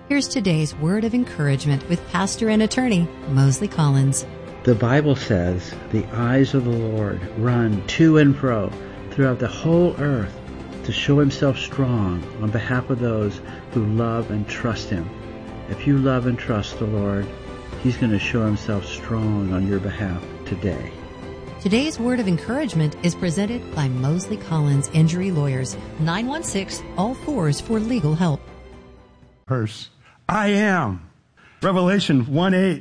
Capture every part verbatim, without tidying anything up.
Here's today's word of encouragement with pastor and attorney Mosley Collins. The Bible says, the eyes of the Lord run to and fro throughout the whole earth to show himself strong on behalf of those who love and trust him. If you love and trust the Lord, he's going to show himself strong on your behalf today. Today's word of encouragement is presented by Mosley Collins Injury Lawyers, nine one six, all fours for legal help. Verse, I am. Revelation one eight,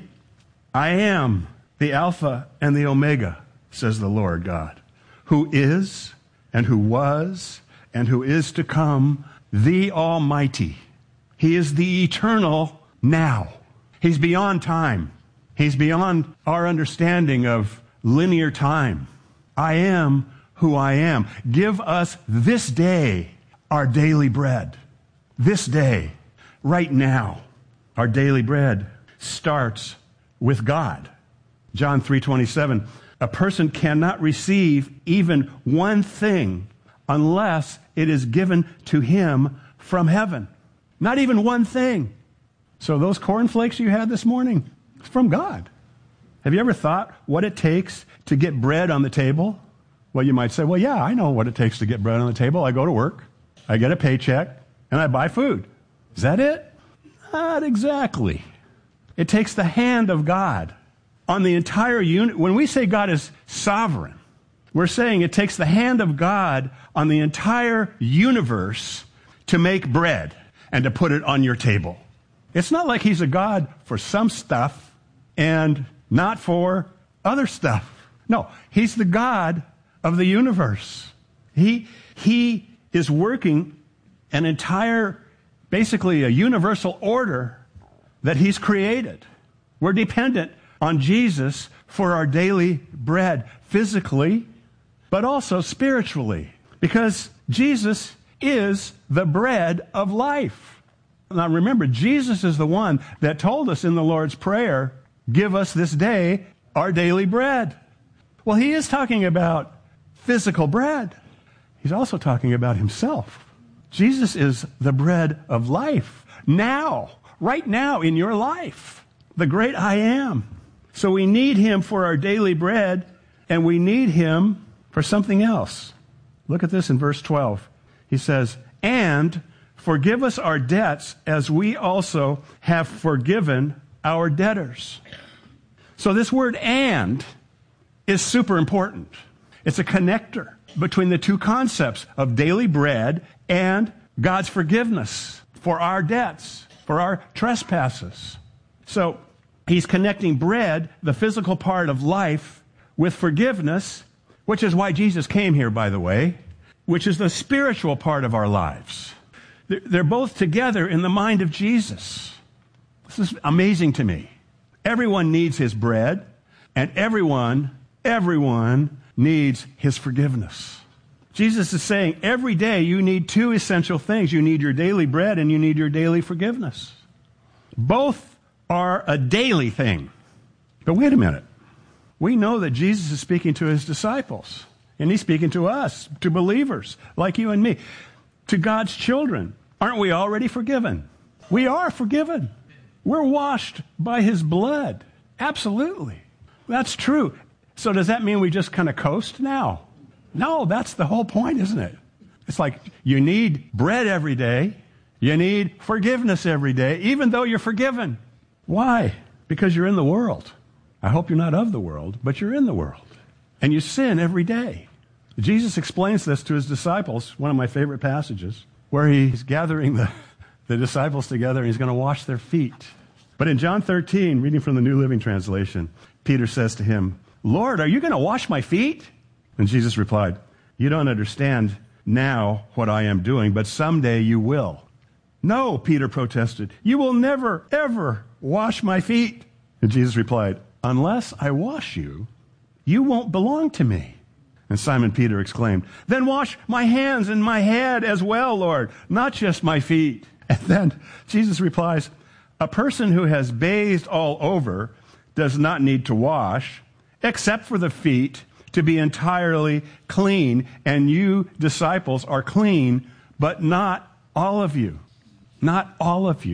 I am the Alpha and the Omega, says the Lord God, who is and who was and who is to come, the Almighty. He is the eternal now. He's beyond time. He's beyond our understanding of linear time. I am who I am. Give us this day our daily bread. This day, right now, our daily bread starts with God. John three twenty-seven, a person cannot receive even one thing unless it is given to him from heaven. Not even one thing. So those cornflakes you had this morning, it's from God. Have you ever thought what it takes to get bread on the table? Well, you might say, well, yeah, I know what it takes to get bread on the table. I go to work, I get a paycheck, and I buy food. Is that it? Not exactly. It takes the hand of God on the entire unit. When we say God is sovereign, we're saying it takes the hand of God on the entire universe to make bread and to put it on your table. It's not like he's a God for some stuff and not for other stuff. No, he's the God of the universe. He, he is working an entire, basically a universal order that he's created. We're dependent on Jesus for our daily bread, physically, but also spiritually, because Jesus is the bread of life. Now remember, Jesus is the one that told us in the Lord's Prayer, give us this day our daily bread. Well, he is talking about physical bread. He's also talking about himself. Jesus is the bread of life. Now, right now in your life, the great I am. So we need him for our daily bread, and we need him for something else. Look at this in verse twelve. He says, and forgive us our debts as we also have forgiven our debtors. So this word and is super important. It's a connector between the two concepts of daily bread and God's forgiveness for our debts, for our trespasses. So he's connecting bread, the physical part of life, with forgiveness, which is why Jesus came here, by the way, which is the spiritual part of our lives. They're both together in the mind of Jesus. This is amazing to me. Everyone needs his bread, and everyone, everyone needs his forgiveness. Jesus is saying every day you need two essential things. You need your daily bread and you need your daily forgiveness. Both are a daily thing. But wait a minute. We know that Jesus is speaking to his disciples, and he's speaking to us, to believers like you and me, to God's children. Aren't we already forgiven? We are forgiven. We're washed by his blood. Absolutely. That's true. So does that mean we just kind of coast now? No, that's the whole point, isn't it? It's like you need bread every day. You need forgiveness every day, even though you're forgiven. Why? Because you're in the world. I hope you're not of the world, but you're in the world. And you sin every day. Jesus explains this to his disciples, one of my favorite passages, where he's gathering the, the disciples together and he's going to wash their feet. But in John thirteen, reading from the New Living Translation, Peter says to him, Lord, are you going to wash my feet? And Jesus replied, you don't understand now what I am doing, but someday you will. No, Peter protested, you will never, ever wash my feet. And Jesus replied, unless I wash you, you won't belong to me. And Simon Peter exclaimed, then wash my hands and my head as well, Lord, not just my feet. And then Jesus replies, a person who has bathed all over does not need to wash, except for the feet, to be entirely clean. And you, disciples, are clean, but not all of you. Not all of you.